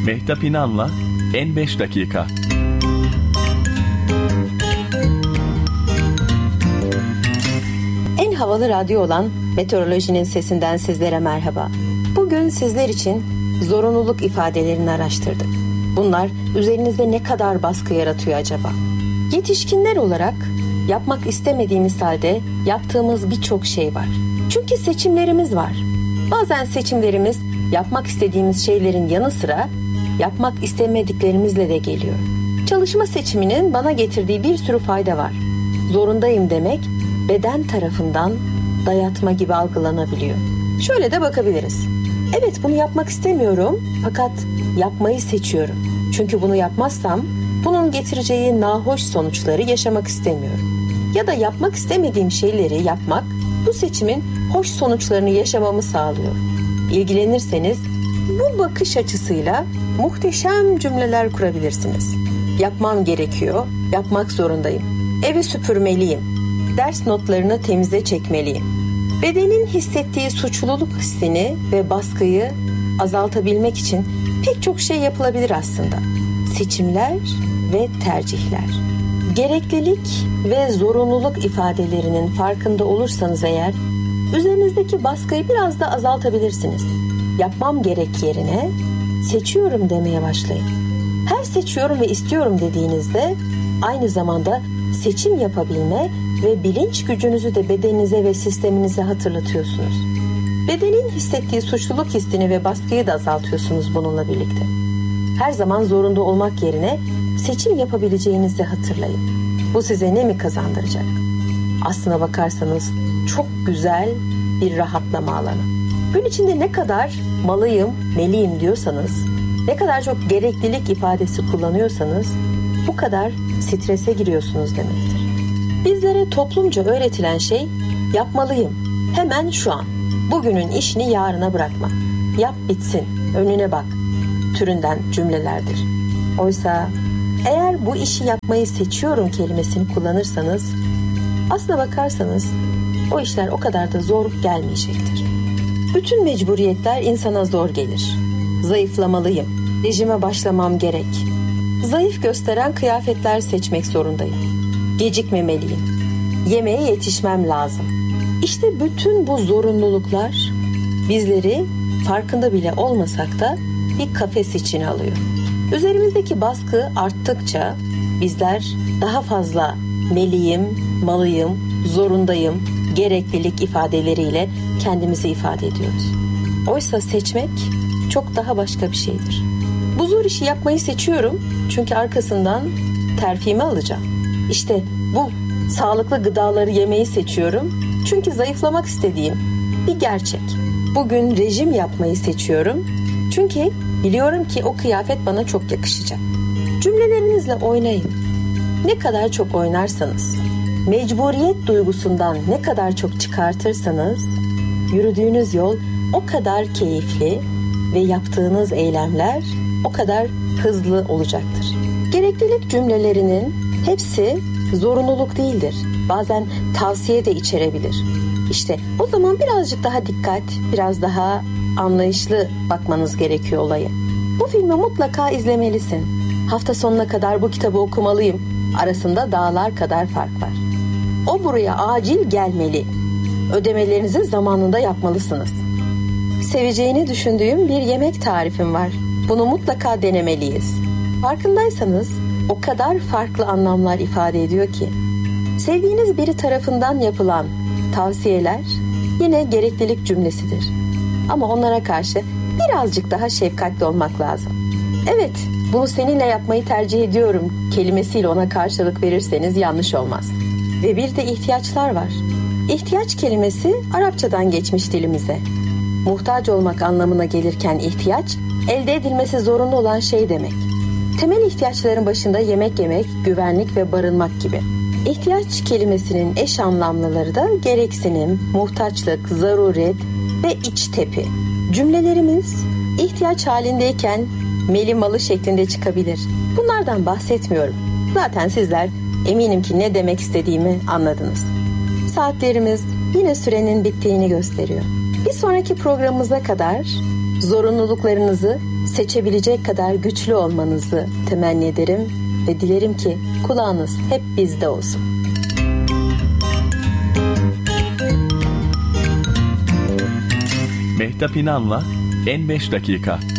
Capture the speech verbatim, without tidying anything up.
Mehtap İnan'la En beş Dakika. En havalı radyo olan Meteorolojinin Sesinden sizlere merhaba. Bugün sizler için zorunluluk ifadelerini araştırdık. Bunlar üzerinizde ne kadar baskı yaratıyor acaba? Yetişkinler olarak yapmak istemediğimiz halde yaptığımız birçok şey var. Çünkü seçimlerimiz var. Bazen seçimlerimiz yapmak istediğimiz şeylerin yanı sıra yapmak istemediklerimizle de geliyor. Çalışma seçiminin bana getirdiği bir sürü fayda var. Zorundayım demek beden tarafından dayatma gibi algılanabiliyor. Şöyle de bakabiliriz. Evet, bunu yapmak istemiyorum fakat yapmayı seçiyorum. Çünkü bunu yapmazsam bunun getireceği nahoş sonuçları yaşamak istemiyorum. Ya da yapmak istemediğim şeyleri yapmak bu seçimin hoş sonuçlarını yaşamamı sağlıyor. İlgilenirseniz bu bakış açısıyla muhteşem cümleler kurabilirsiniz. Yapmam gerekiyor, yapmak zorundayım. Evi süpürmeliyim. Ders notlarını temize çekmeliyim. Bedenin hissettiği suçluluk hissini ve baskıyı azaltabilmek için pek çok şey yapılabilir aslında. Seçimler ve tercihler. Gereklilik ve zorunluluk ifadelerinin farkında olursanız eğer, üzerinizdeki baskıyı biraz da azaltabilirsiniz. Yapmam gerek yerine seçiyorum demeye başlayın. Her seçiyorum ve istiyorum dediğinizde aynı zamanda seçim yapabilme ve bilinç gücünüzü de bedeninize ve sisteminize hatırlatıyorsunuz. Bedenin hissettiği suçluluk hissini ve baskıyı da azaltıyorsunuz bununla birlikte. Her zaman zorunda olmak yerine seçim yapabileceğinizi hatırlayın. Bu size ne mi kazandıracak? Aslına bakarsanız çok güzel bir rahatlama alanı. Gün içinde ne kadar malıyım, meliyim diyorsanız, ne kadar çok gereklilik ifadesi kullanıyorsanız bu kadar strese giriyorsunuz demektir. Bizlere toplumca öğretilen şey yapmalıyım, hemen şu an, bugünün işini yarına bırakma, yap bitsin, önüne bak türünden cümlelerdir. Oysa eğer bu işi yapmayı seçiyorum kelimesini kullanırsanız, aslına bakarsanız o işler o kadar da zor gelmeyecektir. Bütün mecburiyetler insana zor gelir. Zayıflamalıyım, rejime başlamam gerek. Zayıf gösteren kıyafetler seçmek zorundayım. Gecikmemeliyim. Yemeğe yetişmem lazım. İşte bütün bu zorunluluklar bizleri farkında bile olmasak da bir kafes içine alıyor. Üzerimizdeki baskı arttıkça bizler daha fazla meliyim, malıyım, zorundayım, gereklilik ifadeleriyle kendimizi ifade ediyoruz. Oysa seçmek çok daha başka bir şeydir. Bu zor işi yapmayı seçiyorum çünkü arkasından terfimi alacağım. İşte bu sağlıklı gıdaları yemeyi seçiyorum çünkü zayıflamak istediğim bir gerçek. Bugün rejim yapmayı seçiyorum çünkü biliyorum ki o kıyafet bana çok yakışacak. Cümlelerinizle oynayın. Ne kadar çok oynarsanız, mecburiyet duygusundan ne kadar çok çıkartırsanız, yürüdüğünüz yol o kadar keyifli ve yaptığınız eylemler o kadar hızlı olacaktır. Gereklilik cümlelerinin hepsi zorunluluk değildir. Bazen tavsiye de içerebilir. İşte o zaman birazcık daha dikkat, biraz daha anlayışlı bakmanız gerekiyor olaya. Bu filmi mutlaka izlemelisin. Hafta sonuna kadar bu kitabı okumalıyım. Arasında dağlar kadar fark var. O buraya acil gelmeli. Ödemelerinizi zamanında yapmalısınız. Seveceğini düşündüğüm bir yemek tarifim var. Bunu mutlaka denemeliyiz. Farkındaysanız o kadar farklı anlamlar ifade ediyor ki. Sevdiğiniz biri tarafından yapılan tavsiyeler yine gereklilik cümlesidir. Ama onlara karşı birazcık daha şefkatli olmak lazım. Evet, bunu seninle yapmayı tercih ediyorum kelimesiyle ona karşılık verirseniz yanlış olmaz. Ve bir de ihtiyaçlar var. İhtiyaç kelimesi Arapçadan geçmiş dilimize. Muhtaç olmak anlamına gelirken ihtiyaç, elde edilmesi zorunlu olan şey demek. Temel ihtiyaçların başında yemek yemek, güvenlik ve barınmak gibi. İhtiyaç kelimesinin eş anlamlıları da gereksinim, muhtaçlık, zaruret ve iç tepi. Cümlelerimiz ihtiyaç halindeyken meli malı şeklinde çıkabilir. Bunlardan bahsetmiyorum. Zaten sizler eminim ki ne demek istediğimi anladınız. Saatlerimiz yine sürenin bittiğini gösteriyor. Bir sonraki programımıza kadar zorunluluklarınızı seçebilecek kadar güçlü olmanızı temenni ederim ve dilerim ki kulağınız hep bizde olsun. Mehtap İnan'la En beş Dakika.